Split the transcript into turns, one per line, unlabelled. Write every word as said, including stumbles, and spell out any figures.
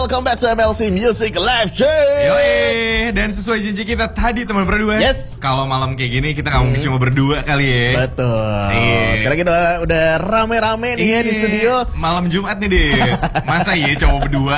welcome back to M L C Music Live Show.
Yoi, dan sesuai janji kita tadi teman berdua.
Yes.
Kalau malam kayak gini kita nggak mungkin cuma berdua kali ya.
Betul.
Iya.
Sekarang kita udah rame-rame nih ya di studio.
Malam Jumat nih deh. Masa iya cowok berdua